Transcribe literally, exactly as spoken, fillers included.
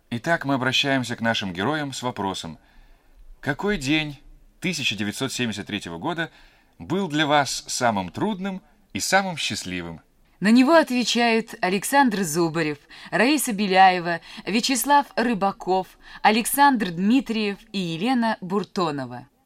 Итак, мы обращаемся к нашим героям с вопросом: какой день тысяча девятьсот семьдесят третьего года был для вас самым трудным и самым счастливым? На него отвечают Александр Зубарев, Раиса Беляева, Вячеслав Рыбаков, Александр Дмитриев и Елена Буртонова.